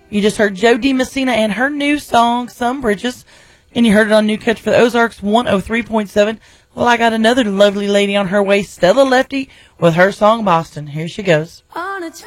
You just heard Jo Dee Messina and her new song, Some Bridges. And you heard it on New Country for the Ozarks 103.7. Well, I got another lovely lady on her way, Stella Lefty, with her song Boston. Here she goes.